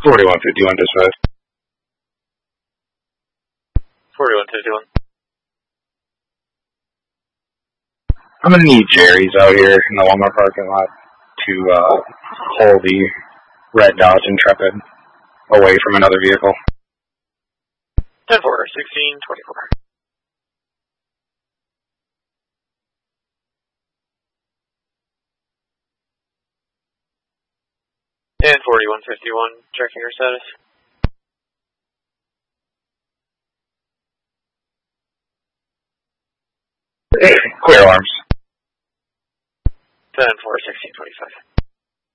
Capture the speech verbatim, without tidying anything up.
forty-one fifty-one dispatch. forty-one fifty-one. I'm going to need Jerry's out here in the Walmart parking lot to uh, hold the red Dodge Intrepid away from another vehicle. ten four, sixteen twenty-four. And forty-one fifty-one, checking your status. Clear alarms. ten four, sixteen twenty-five.